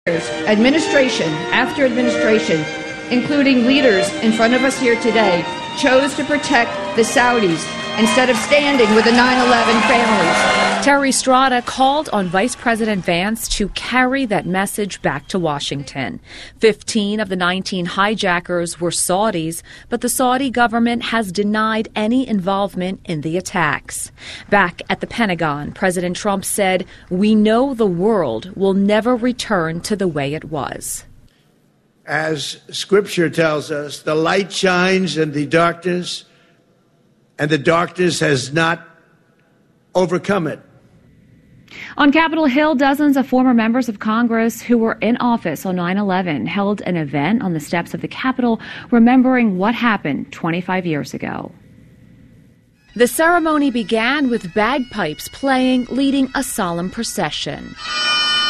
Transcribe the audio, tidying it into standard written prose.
Administration after administration, including leaders in front of us here today, chose to protect the Saudis instead of standing with the 9/11 families. Terry Strada called on Vice President Vance to carry that message back to Washington. 15 of the 19 hijackers were Saudis, but the Saudi government has denied any involvement in the attacks. Back at the Pentagon, President Trump said, "We know the world will never return to the way it was." As Scripture tells us, the light shines in the darkness, and the darkness has not overcome it. On Capitol Hill, dozens of former members of Congress who were in office on 9/11 held an event on the steps of the Capitol remembering what happened 25 years ago. The ceremony began with bagpipes playing, leading a solemn procession.